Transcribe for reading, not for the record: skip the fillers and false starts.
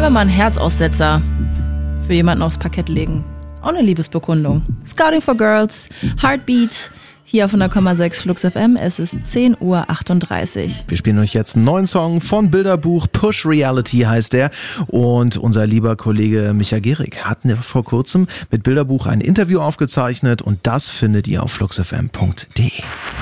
wir mal einen Herzaussetzer für jemanden aufs Parkett legen. Auch eine Liebesbekundung. Scouting for Girls, Heartbeat, hier auf 100,6 Flux FM. Es ist 10:38 Uhr. Wir spielen euch jetzt einen neuen Song von Bilderbuch. Push Reality heißt der. Und unser lieber Kollege Micha Gehrig hat vor kurzem mit Bilderbuch ein Interview aufgezeichnet. Und das findet ihr auf fluxfm.de.